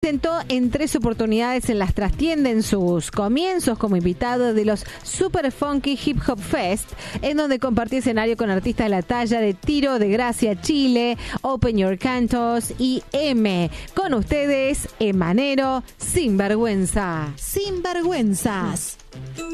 presentó en 3 oportunidades en las trastiendas en sus comienzos como invitado de los Super Funky Hip Hop Fest, en donde compartió escenario con artistas de la talla de Tiro de Gracia Chile, Open Your Cantos y M. Con ustedes, Emanero, Sinvergüenza. Sinvergüenzas.